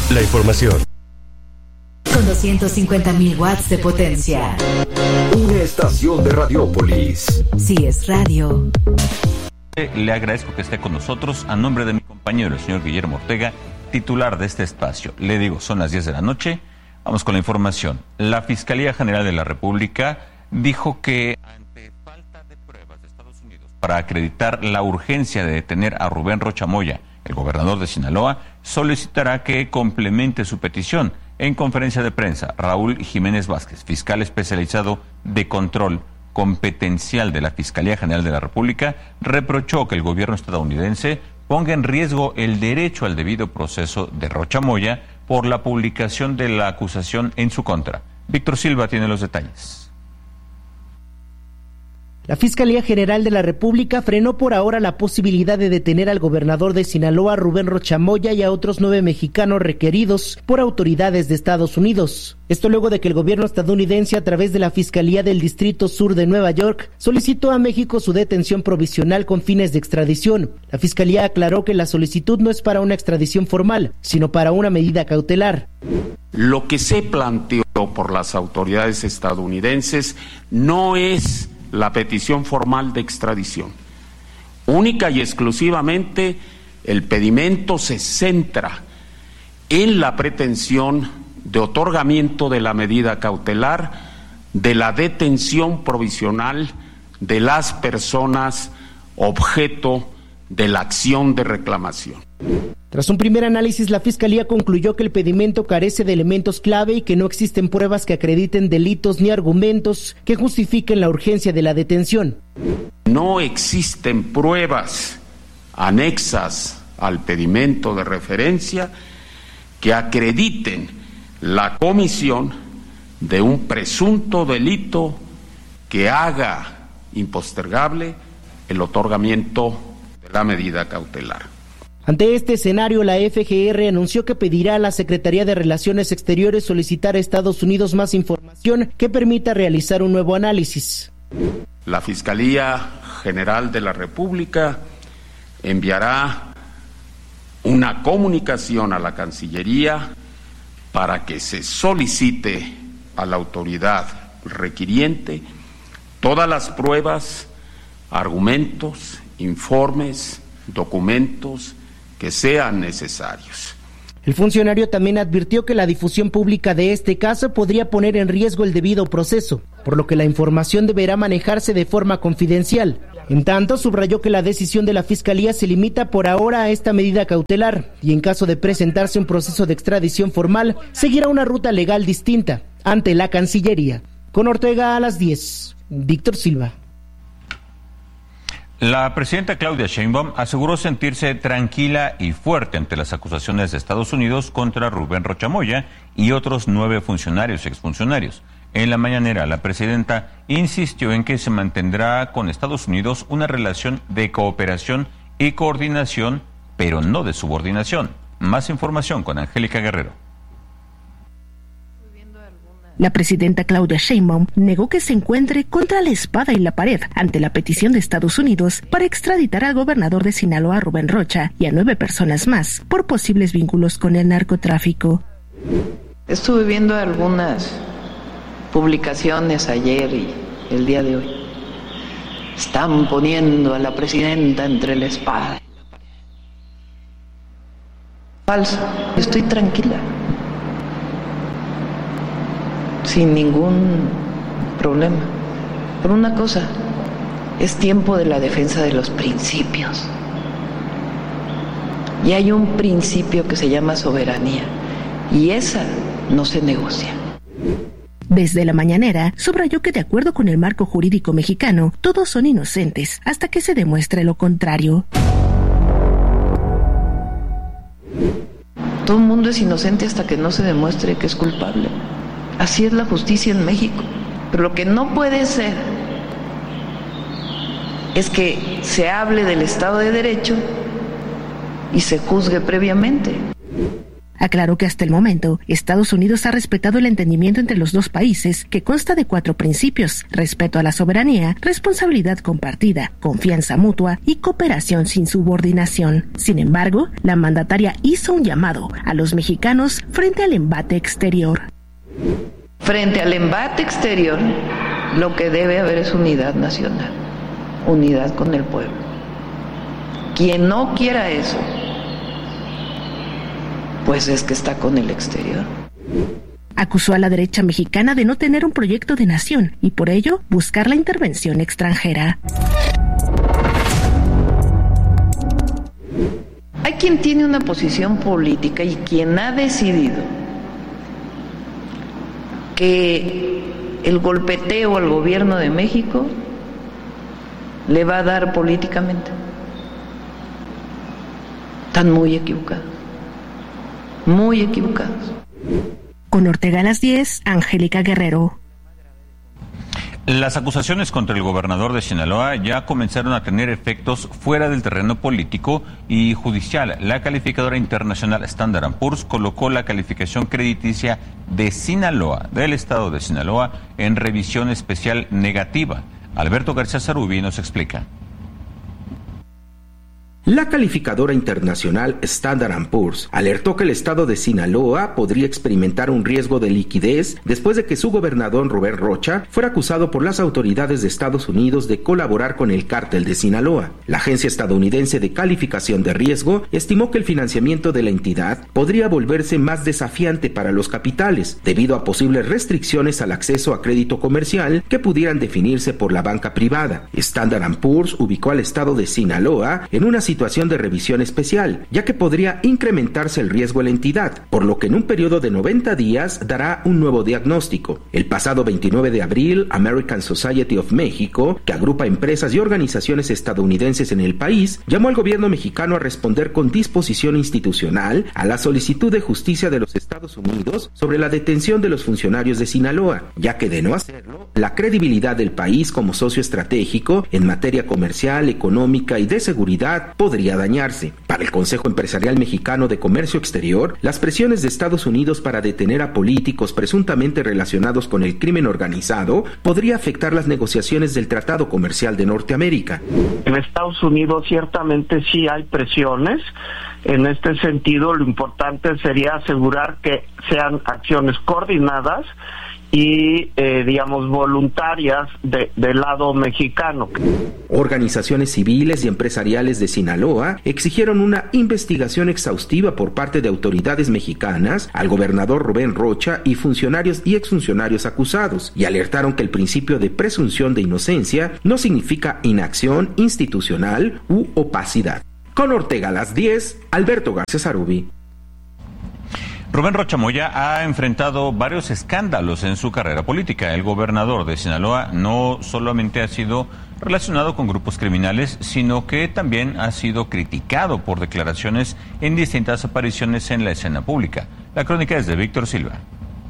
La información. Con 250.000 watts de potencia. Una estación de Radiópolis. Sí, es radio. Le agradezco que esté con nosotros a nombre de mi compañero, el señor Guillermo Ortega, titular de este espacio. Le digo, son las 10 de la noche. Vamos con la información. La Fiscalía General de la República dijo que ante falta de pruebas de Estados Unidos para acreditar la urgencia de detener a Rubén Rocha Moya, el gobernador de Sinaloa, solicitará que complemente su petición. En conferencia de prensa, Raúl Jiménez Vázquez, fiscal especializado de control competencial de la Fiscalía General de la República, reprochó que el gobierno estadounidense ponga en riesgo el derecho al debido proceso de Rocha Moya por la publicación de la acusación en su contra. Víctor Silva tiene los detalles. La Fiscalía General de la República frenó por ahora la posibilidad de detener al gobernador de Sinaloa, Rubén Rocha Moya, y a otros 9 mexicanos requeridos por autoridades de Estados Unidos. Esto luego de que el gobierno estadounidense, a través de la Fiscalía del Distrito Sur de Nueva York, solicitó a México su detención provisional con fines de extradición. La Fiscalía aclaró que la solicitud no es para una extradición formal, sino para una medida cautelar. Lo que se planteó por las autoridades estadounidenses no es la petición formal de extradición. Única y exclusivamente el pedimento se centra en la pretensión de otorgamiento de la medida cautelar de la detención provisional de las personas objeto de la acción de reclamación. Tras un primer análisis, la Fiscalía concluyó que el pedimento carece de elementos clave y que no existen pruebas que acrediten delitos ni argumentos que justifiquen la urgencia de la detención. No existen pruebas anexas al pedimento de referencia que acrediten la comisión de un presunto delito que haga impostergable el otorgamiento de la medida cautelar. Ante este escenario, la FGR anunció que pedirá a la Secretaría de Relaciones Exteriores solicitar a Estados Unidos más información que permita realizar un nuevo análisis. La Fiscalía General de la República enviará una comunicación a la Cancillería para que se solicite a la autoridad requiriente todas las pruebas, argumentos, informes, documentos que sean necesarios. El funcionario también advirtió que la difusión pública de este caso podría poner en riesgo el debido proceso, por lo que la información deberá manejarse de forma confidencial. En tanto, subrayó que la decisión de la Fiscalía se limita por ahora a esta medida cautelar y en caso de presentarse un proceso de extradición formal, seguirá una ruta legal distinta ante la Cancillería. Con Ortega a las 10, Víctor Silva. La presidenta Claudia Sheinbaum aseguró sentirse tranquila y fuerte ante las acusaciones de Estados Unidos contra Rubén Rocha Moya y otros 9 funcionarios y exfuncionarios. En la mañanera, la presidenta insistió en que se mantendrá con Estados Unidos una relación de cooperación y coordinación, pero no de subordinación. Más información con Angélica Guerrero. La presidenta Claudia Sheinbaum negó que se encuentre contra la espada y la pared ante la petición de Estados Unidos para extraditar al gobernador de Sinaloa, Rubén Rocha, y a 9 personas más por posibles vínculos con el narcotráfico. Estuve viendo algunas publicaciones ayer y el día de hoy. Están poniendo a la presidenta entre la espada y la pared. Falso. Estoy tranquila. Sin ningún problema. Por una cosa, es tiempo de la defensa de los principios. Y hay un principio que se llama soberanía, y esa no se negocia. Desde la mañanera, subrayó que de acuerdo con el marco jurídico mexicano, todos son inocentes hasta que se demuestre lo contrario. Todo el mundo es inocente hasta que no se demuestre que es culpable. Así es la justicia en México. Pero lo que no puede ser es que se hable del Estado de Derecho y se juzgue previamente. Aclaró que hasta el momento Estados Unidos ha respetado el entendimiento entre los dos países, que consta de 4 principios: respeto a la soberanía, responsabilidad compartida, confianza mutua y cooperación sin subordinación. Sin embargo, la mandataria hizo un llamado a los mexicanos frente al embate exterior. Frente al embate exterior, lo que debe haber es unidad nacional, unidad con el pueblo. Quien no quiera eso, pues es que está con el exterior. Acusó a la derecha mexicana de no tener un proyecto de nación y por ello buscar la intervención extranjera. Hay quien tiene una posición política y quien ha decidido que el golpeteo al gobierno de México le va a dar políticamente. Están muy equivocados. Muy equivocados. Con Ortega a las 10, Angélica Guerrero. Las acusaciones contra el gobernador de Sinaloa ya comenzaron a tener efectos fuera del terreno político y judicial. La calificadora internacional Standard & Poor's colocó la calificación crediticia de Sinaloa, del estado de Sinaloa, en revisión especial negativa. Alberto García Zarubi nos explica. La calificadora internacional Standard & Poor's alertó que el estado de Sinaloa podría experimentar un riesgo de liquidez después de que su gobernador Rubén Rocha fuera acusado por las autoridades de Estados Unidos de colaborar con el cártel de Sinaloa. La agencia estadounidense de calificación de riesgo estimó que el financiamiento de la entidad podría volverse más desafiante para los capitales debido a posibles restricciones al acceso a crédito comercial que pudieran definirse por la banca privada. Standard & Poor's ubicó al estado de Sinaloa en una situación de revisión especial, ya que podría incrementarse el riesgo en la entidad, por lo que en un periodo de 90 días dará un nuevo diagnóstico. El pasado 29 de abril, American Society of Mexico, que agrupa empresas y organizaciones estadounidenses en el país, llamó al gobierno mexicano a responder con disposición institucional a la solicitud de justicia de los Estados Unidos sobre la detención de los funcionarios de Sinaloa, ya que de no hacerlo, la credibilidad del país como socio estratégico en materia comercial, económica y de seguridad podría dañarse. Para el Consejo Empresarial Mexicano de Comercio Exterior, las presiones de Estados Unidos para detener a políticos presuntamente relacionados con el crimen organizado podría afectar las negociaciones del Tratado Comercial de Norteamérica. En Estados Unidos ciertamente sí hay presiones. En este sentido, lo importante sería asegurar que sean acciones coordinadas y, voluntarias del lado mexicano. Organizaciones civiles y empresariales de Sinaloa exigieron una investigación exhaustiva por parte de autoridades mexicanas al gobernador Rubén Rocha y funcionarios y exfuncionarios acusados, y alertaron que el principio de presunción de inocencia no significa inacción institucional u opacidad. Con Ortega a las 10, Alberto García Zarubi. Rubén Rocha Moya ha enfrentado varios escándalos en su carrera política. El gobernador de Sinaloa no solamente ha sido relacionado con grupos criminales, sino que también ha sido criticado por declaraciones en distintas apariciones en la escena pública. La crónica es de Víctor Silva.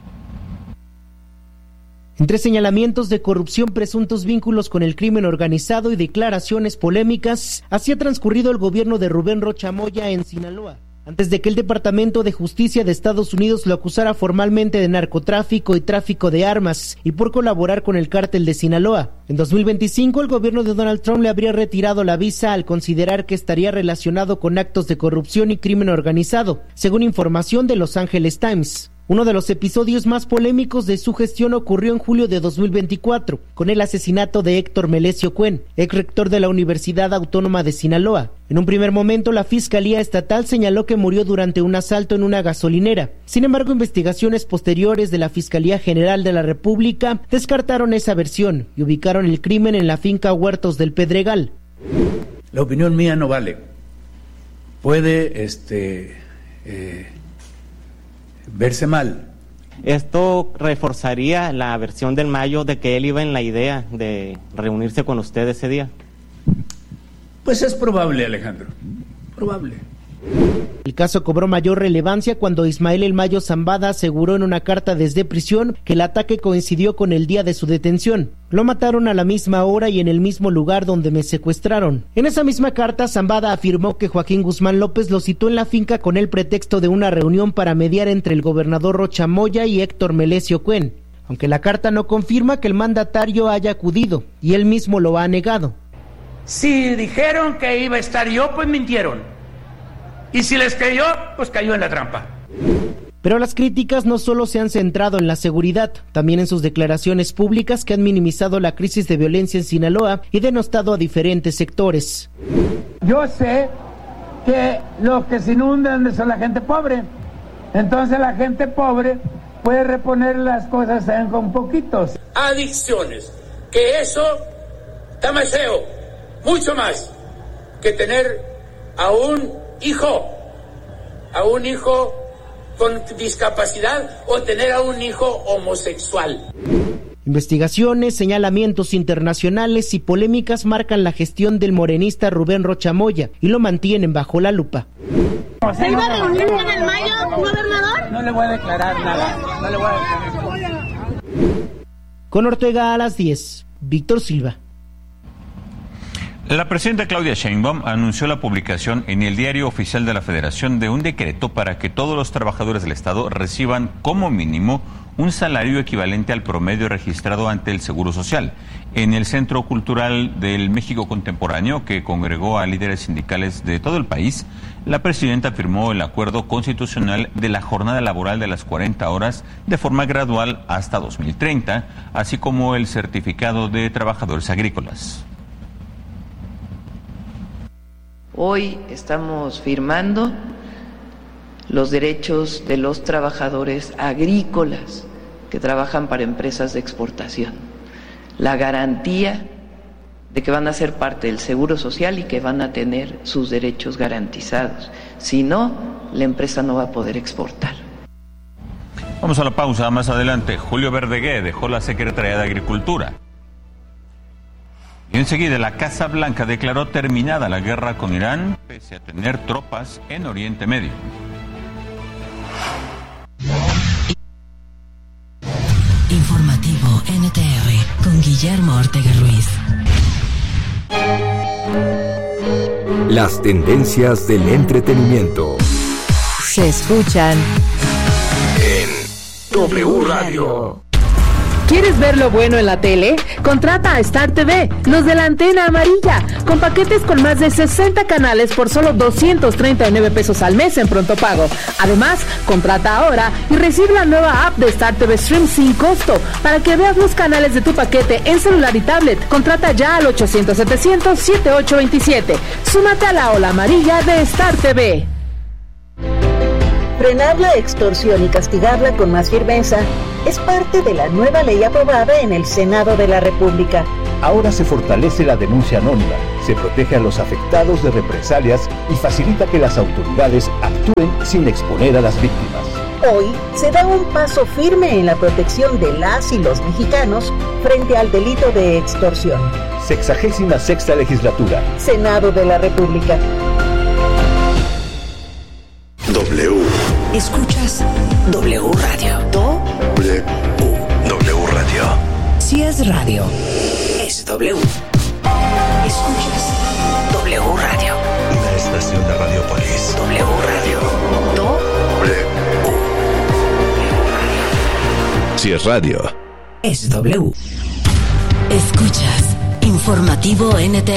Entre señalamientos de corrupción, presuntos vínculos con el crimen organizado y declaraciones polémicas, así ha transcurrido el gobierno de Rubén Rocha Moya en Sinaloa, antes de que el Departamento de Justicia de Estados Unidos lo acusara formalmente de narcotráfico y tráfico de armas y por colaborar con el cártel de Sinaloa. En 2025, el gobierno de Donald Trump le habría retirado la visa al considerar que estaría relacionado con actos de corrupción y crimen organizado, según información de Los Angeles Times. Uno de los episodios más polémicos de su gestión ocurrió en julio de 2024, con el asesinato de Héctor Melesio Cuen, ex rector de la Universidad Autónoma de Sinaloa. En un primer momento, la Fiscalía Estatal señaló que murió durante un asalto en una gasolinera. Sin embargo, investigaciones posteriores de la Fiscalía General de la República descartaron esa versión y ubicaron el crimen en la finca Huertos del Pedregal. La opinión mía no vale. Puede verse mal. Esto reforzaría la versión del Mayo de que él iba en la idea de reunirse con usted ese día. Pues es probable, Alejandro, probable. El caso cobró mayor relevancia cuando Ismael El Mayo Zambada aseguró en una carta desde prisión que el ataque coincidió con el día de su detención. Lo mataron a la misma hora y en el mismo lugar donde me secuestraron. En esa misma carta, Zambada afirmó que Joaquín Guzmán López lo citó en la finca con el pretexto de una reunión para mediar entre el gobernador Rocha Moya y Héctor Melesio Cuen, aunque la carta no confirma que el mandatario haya acudido, y él mismo lo ha negado. Si dijeron que iba a estar yo, pues mintieron. Y si les creyó, pues cayó en la trampa. Pero las críticas no solo se han centrado en la seguridad, también en sus declaraciones públicas que han minimizado la crisis de violencia en Sinaloa y denostado a diferentes sectores. Yo sé que los que se inundan son la gente pobre, entonces la gente pobre puede reponer las cosas con poquitos. Adicciones, que eso está más feo, mucho más, que tener a un hijo con discapacidad o tener a un hijo homosexual. Investigaciones, señalamientos internacionales y polémicas marcan la gestión del morenista Rubén Rocha Moya y lo mantienen bajo la lupa. ¿Se iba a reunir con El Mayo, gobernador? No le voy a declarar nada. Con Ortega a las 10, Víctor Silva. La presidenta Claudia Sheinbaum anunció la publicación en el Diario Oficial de la Federación de un decreto para que todos los trabajadores del Estado reciban como mínimo un salario equivalente al promedio registrado ante el Seguro Social. En el Centro Cultural del México Contemporáneo, que congregó a líderes sindicales de todo el país, la presidenta firmó el acuerdo constitucional de la jornada laboral de las 40 horas de forma gradual hasta 2030, así como el certificado de trabajadores agrícolas. Hoy estamos firmando los derechos de los trabajadores agrícolas que trabajan para empresas de exportación, la garantía de que van a ser parte del Seguro Social y que van a tener sus derechos garantizados. Si no, la empresa no va a poder exportar. Vamos a la pausa. Más adelante, Julio Verdegué dejó la Secretaría de Agricultura. Y enseguida, la Casa Blanca declaró terminada la guerra con Irán, pese a tener tropas en Oriente Medio. Informativo NTR con Guillermo Ortega Ruiz. Las tendencias del entretenimiento Se escuchan en W Radio. ¿Quieres ver lo bueno en la tele? Contrata a Star TV, los de la antena amarilla, con paquetes con más de 60 canales por solo 239 pesos al mes en pronto pago. Además, contrata ahora y recibe la nueva app de Star TV Stream sin costo para que veas los canales de tu paquete en celular y tablet. Contrata ya al 800-700-7827. Súmate a la ola amarilla de Star TV. Frenar la extorsión y castigarla con más firmeza es parte de la nueva ley aprobada en el Senado de la República. Ahora se fortalece la denuncia anónima, se protege a los afectados de represalias y facilita que las autoridades actúen sin exponer a las víctimas. Hoy se da un paso firme en la protección de las y los mexicanos frente al delito de extorsión. 66ª legislatura. Senado de la República. W. Escuchas W Radio. W. W Radio. Si es radio, es W. Escuchas W Radio. Una estación de Radiopolis. W Radio. W. Si es radio, es W. Escuchas Informativo NTR.